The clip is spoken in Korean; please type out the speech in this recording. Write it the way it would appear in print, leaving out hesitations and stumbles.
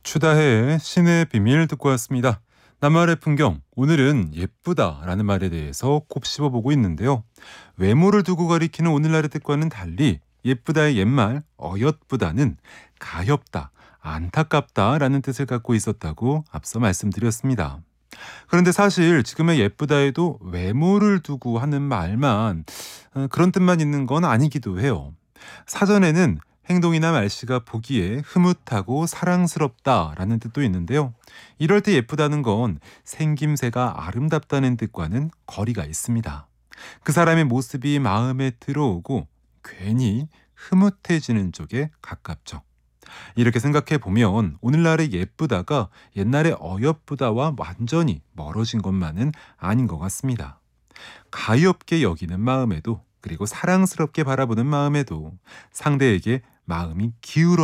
추다해의 신의 비밀 듣고 왔습니다. 낱말의 풍경, 오늘은 예쁘다라는 말에 대해서 곱씹어보고 있는데요. 외모를 두고 가리키는 오늘날의 뜻과는 달리 예쁘다의 옛말 어엿부다는 가엾다, 안타깝다라는 뜻을 갖고 있었다고 앞서 말씀드렸습니다. 그런데 사실 지금의 예쁘다에도 외모를 두고 하는 말만 그런 뜻만 있는 건 아니기도 해요. 사전에는 행동이나 말씨가 보기에 흐뭇하고 사랑스럽다라는 뜻도 있는데요. 이럴 때 예쁘다는 건 생김새가 아름답다는 뜻과는 거리가 있습니다. 그 사람의 모습이 마음에 들어오고 괜히 흐뭇해지는 쪽에 가깝죠. 이렇게 생각해 보면 오늘날의 예쁘다가 옛날의 어여쁘다와 완전히 멀어진 것만은 아닌 것 같습니다. 가엾게 여기는 마음에도, 그리고 사랑스럽게 바라보는 마음에도 상대에게 마음이 기울어